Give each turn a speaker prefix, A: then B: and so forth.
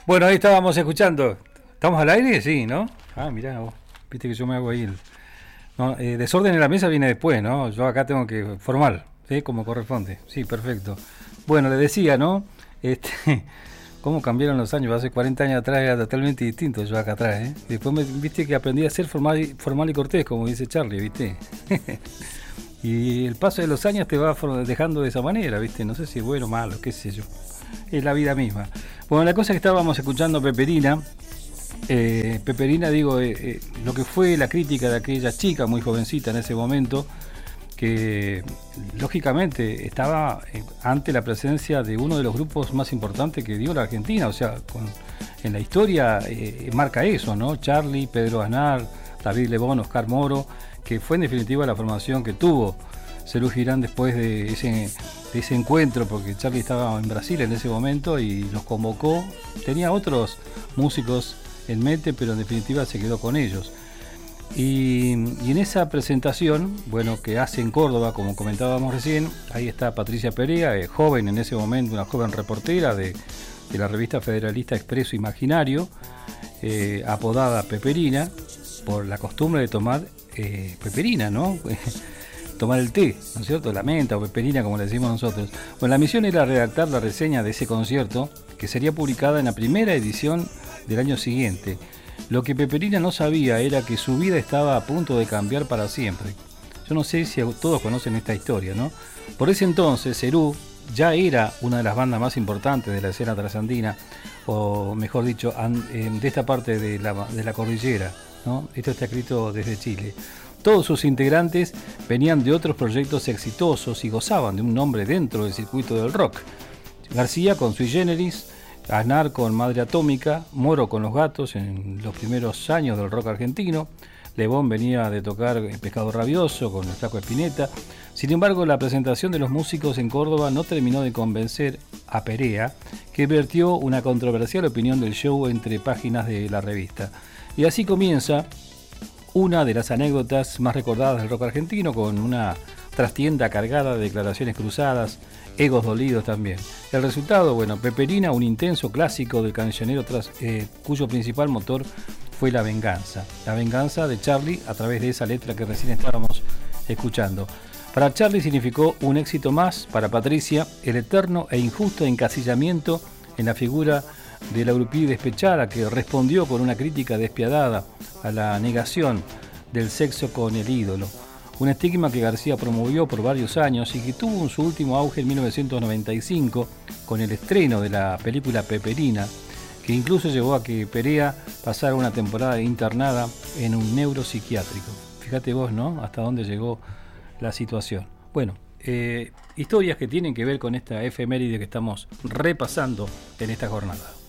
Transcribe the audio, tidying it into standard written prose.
A: Bueno, ahí estábamos escuchando. ¿Estamos al aire? Sí, ¿no? Ah, mirá vos. Viste que yo me hago ahí No, desorden en la mesa viene después, ¿no? Yo acá tengo que formal, ¿sí? Como corresponde. Sí, perfecto. Bueno, le decía, ¿no? Este, cómo cambiaron los años. Hace 40 años atrás era totalmente distinto yo acá atrás, ¿eh? Después viste que aprendí a ser formal y cortés, como dice Charlie, ¿viste? Y el paso de los años te va dejando de esa manera, ¿viste? No sé si es bueno o malo, qué sé yo. Es la vida misma. Bueno, la cosa es que estábamos escuchando Peperina. Peperina, digo, lo que fue la crítica de aquella chica muy jovencita en ese momento, que lógicamente estaba ante la presencia de uno de los grupos más importantes que dio la Argentina, o sea, en la historia marca eso, ¿no? Charly, Pedro Aznar, David Lebón, Oscar Moro, que fue en definitiva la formación que tuvo Serú Girán después de ese encuentro, porque Charly estaba en Brasil en ese momento y los convocó. Tenía otros músicos en mente, pero en definitiva se quedó con ellos. Y en esa presentación, bueno, que hace en Córdoba, como comentábamos recién, ahí está Patricia Perea, joven en ese momento, una joven reportera de la revista federalista Expreso Imaginario, apodada Peperina, por la costumbre de tomar peperina, ¿no? Tomar el té, ¿no es cierto? La menta o peperina, como le decimos nosotros. Bueno, la misión era redactar la reseña de ese concierto, que sería publicada en la primera edición del año siguiente. Lo que Peperina no sabía era que su vida estaba a punto de cambiar para siempre. Yo no sé si todos conocen esta historia, ¿no? Por ese entonces, Serú ya era una de las bandas más importantes de la escena trasandina, o mejor dicho, de esta parte de la cordillera, ¿no? Esto está escrito desde Chile. Todos sus integrantes venían de otros proyectos exitosos y gozaban de un nombre dentro del circuito del rock. García con Sui Generis, Aznar con Madre Atómica, Moro con Los Gatos en los primeros años del rock argentino, Lebón venía de tocar Pescado Rabioso con el Flaco Spinetta. Sin embargo, la presentación de los músicos en Córdoba no terminó de convencer a Perea, que vertió una controversial opinión del show entre páginas de la revista. Y así comienza una de las anécdotas más recordadas del rock argentino, con una trastienda cargada de declaraciones cruzadas, egos dolidos también. El resultado, bueno, Peperina, un intenso clásico del cancionero cuyo principal motor fue la venganza de Charly a través de esa letra que recién estábamos escuchando. Para Charly significó un éxito más, para Patricia el eterno e injusto encasillamiento en la figura de la groupie despechada, que respondió con una crítica despiadada a la negación del sexo con el ídolo. Un estigma que García promovió por varios años y que tuvo su último auge en 1995 con el estreno de la película Peperina, que incluso llevó a que Perea pasara una temporada internada en un neuropsiquiátrico. Fíjate vos, ¿no? Hasta dónde llegó la situación. Bueno, historias que tienen que ver con esta efeméride que estamos repasando en esta jornada.